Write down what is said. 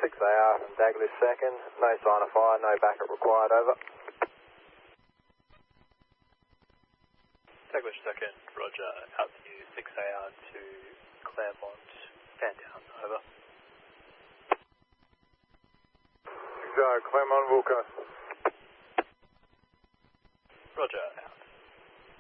6AR from Dagley 2nd. No sign of fire, no backup required, over. Dagley 2nd, roger. Out to you, 6AR to Claremont. Stand down, over. 6AR, Claremont, Wilco. Roger, out.